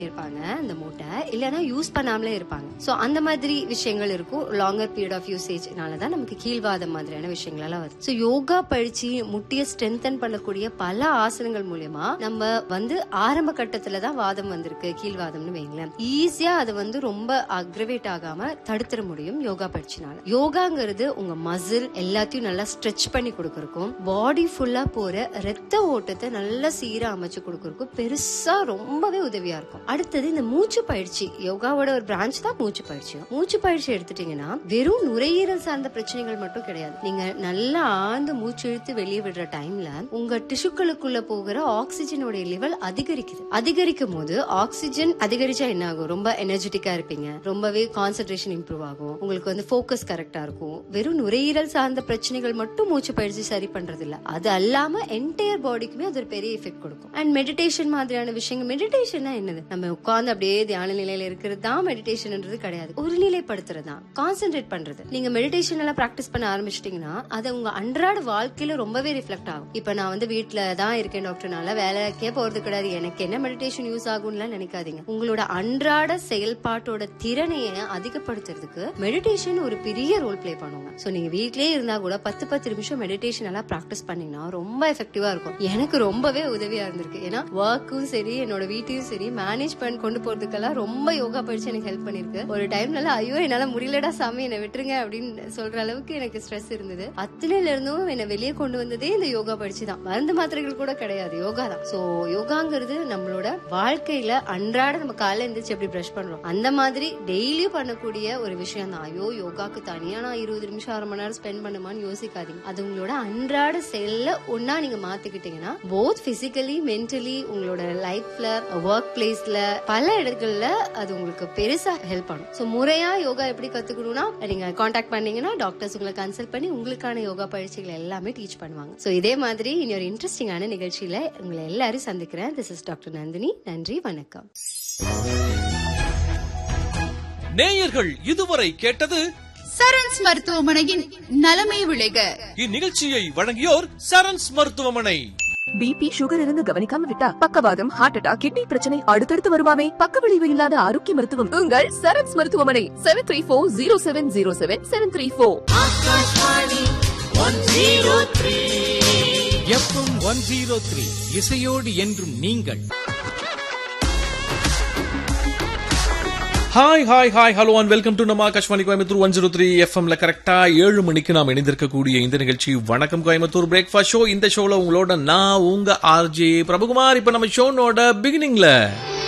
இருப்பாங்க இந்த மூட்டை, இல்லனா யூஸ் பண்ணாமலே இருப்பாங்க. சோ அந்த மாதிரி விஷயங்கள் இருக்கும். லாங்கர் பீரியட் ஆஃப் யூசேஜ்னாலதான் நமக்கு கீழ்வாதம் மாதிரியான விஷயங்கள் எல்லாம் வருது. சோ யோகா பயிற்சி முட்டிய ஸ்ட்ரென்தன் பண்ணக்கூடிய பல ஆசனங்கள் மூலமா நம்ம ஆரம்ப கட்டத்துல தான் வாதம் வந்திருக்கு, கீழ்வாதம்னு வைங்களேன், ஈஸியா அதை ரொம்ப அக்ரவேட் ஆகாம தடுத்துட முடியும் யோகா பயிற்சினால. யோகாங்கிறது உங்க மசில் எல்லாத்தையும் நல்லா ஸ்ட்ரெச் பண்ணி கொடுக்கறக்கும், பாடி ஃபுல்லா போற ரத்த ஓட்டத்தை நல்லா சீரா அமைச்சு கொடுக்கறக்கும் பெருசா ரொம்பவே உதவியா இருக்கும். அடுத்தது இந்த மூச்சு பயிற்சி, யோகாவோட ஒரு பிரான்ச் தான் மூச்சு பயிற்சி. மூச்சு பயிற்சி எடுத்துட்டீங்கன்னா வெறும் நுரையீரல் சார்ந்த பிரச்சனைகள் மட்டும் கிடையாது. நீங்க நல்லா ஆழ்ந்து மூச்சு இழுத்து வெளியே விடுற டைம்ல உங்க டிஷ்யூக்களுக்குள்ள போகிற ஆக்சிஜனோட லெவல் அதிகரிக்கும் போது, ஆக்சிஜன் அதிகரிச்சா என்ன ஆகும்? ரொம்ப எனர்ஜெட்டிக்கா இருப்பீங்க, ரொம்பவே கான்சென்ட்ரேஷன் இம்ப்ரூவ் ஆகும், உங்களுக்கு ஃபோக்கஸ் கரெக்டா இருக்கும். வெறும் நுரையீரல் சார்ந்த பிரச்சனைகள் மட்டும் மூச்சு பயிற்சி சரி பண்றது இல்ல, அது அல்லாம என்டையர் பாடிக்குமே அது ஒரு பெரிய எஃபெக்ட் கொடுக்கும். அண்ட் மெடிடேஷன் மாதிரியான விஷயங்கள். மெடிடேஷன் என்னது? நம்ம உட்கார்ந்து அப்படியே தியான நிலையில இருக்கிறது தான் மெடிடேஷன்ன்றது கிடையாது. ஒரு நிலைப்படுத்துறது தான், கான்சென்ட்ரேட் பண்றது. நீங்க மெடிடேஷன் எல்லாம் பிராக்டிஸ் பண்ண ஆரம்பிச்சிட்டீங்கன்னா அது உங்க அன்றாட வாழ்க்கையில ரொம்பவே ரிஃப்ளெக்ட் ஆகும். இப்ப நான் வீட்டுல தான் இருக்கேன் டாக்டர்னால வேலைக்கே போறது கிடையாது, எனக்கு என்ன மெடிடேஷன் யூஸ் ஆகும்னு நினைக்காதீங்க. உங்களோட அன்றாட செயல்பாட்டோட திறனைய அதிகப்படுத்துறதுக்கு மெடிடேஷன் ஒரு பெரிய ரோல் பிளே பண்ணுவாங்க. சோ நீங்க வீட்லயே இருந்தா கூட 10 நிமிஷம் மெடிடேஷன் எல்லாம் பிராக்டிஸ் பண்ணீங்கன்னா ரொம்ப எஃபெக்டிவா இருக்கும். எனக்கு ரொம்பவே உதவியா இருந்திருக்கு. ஏன்னா ஒர்க்கும் சரி என்னோட வீட்டையும் சரி மேனேஜ் பண்ணி கொண்டு போறதுக்கெல்லாம் ரொம்ப யோகா பயிற்சி எனக்கு ஹெல்ப் பண்ணிருக்கு. ஒரு டைம்ல ஐயோ என்னால முடியலடா சாமி என்ன விட்டுருங்க அப்படின்னு சொல்ற அளவுக்கு எனக்கு ஸ்ட்ரெஸ் இருந்தது. அத்தனையில இருந்தும் என்ன வெளியே கொண்டு வந்ததே இந்த யோகா பயிற்சி தான். மருந்து மாத்திரைகள் கூட கிடையாது, யோகா தான். சோ யோகாங்கிறது நம்மளோட வாழ்க்கையில அன்றாட நம்ம காலையில எந்திரிச்சு எப்படி பிரஷ் பண்றோம் அந்த மாதிரி டெய்லியும் பண்ணக்கூடிய ஒரு விஷயம் தான். ஐயோ யோகாக்கு தனியா நான் 20 நிமிஷம் 1/2 மணி நேரம் ஸ்பெண்ட் பண்ணுமான்னு யோசிக்காதீங்க. அது உங்களோட அன்றாட செயல்ல ஒன்னா நீங்க மாத்திக்கிட்டீங்கன்னா போத் பிசிக்கலி மென்டலி உங்களோட லைஃப்ல ஒர்க் பிளேஸ்ல பல இடங்கள்ல அது உங்களுக்கு பெருசா ஹெல்ப் பண்ணும். சோ முறையா யோகா எப்படி கத்துக்கணும்னா நீங்க கான்டாக்ட் பண்ணீங்கன்னா டாக்டர்ஸ் உங்களை கன்சல்ட் பண்ணி உங்களுக்கான யோகா பயிற்சிகள் எல்லாமே டீச் பண்ணுவாங்க. சோ இதே மாதிரி இனி ஒரு இன்ட்ரெஸ்டிங்கான நிகழ்ச்சியில உங்களை எல்லாரும் சந்திக்கிறேன். This is doctor Nandini. நன்றி, வணக்கம். நேயர்கள் இதுவரை கேட்டது சரண்ஸ் மருத்துவமனையின் நலமே விளைக. இந்நிகழ்ச்சியை வழங்கியோர் சரண்ஸ் மருத்துவமனை. பிபி சுகர் இருந்து கவனிக்காம விட்டா பக்கவாதம், ஹார்ட் அட்டாக், கிட்னி பிரச்சனை அடுத்தடுத்து வருவாமே. பக்க விளைவு இல்லாத ஆரோக்கிய மருத்துவம் உங்கள் சரண்ஸ் மருத்துவமனை. 7340777734. FM 103 இசையோடு என்றும் நீங்கள். Hi hello and welcome to நம்ம ஆகாஷ்வாணி கோயம்புத்தூர் 103 எஃப்எம்ல கரெக்டா 7 மணிக்கு நாம் இணைந்திருக்கக்கூடிய இந்த நிகழ்ச்சி வணக்கம் கோயம்புத்தூர் பிரேக்ஃபாஸ்ட் ஷோ. இந்த ஷோல உங்களோட நான் உங்க ஆர்ஜே பிரபுகுமார். இப்ப நம்ம ஷோனோட பிகினிங்ல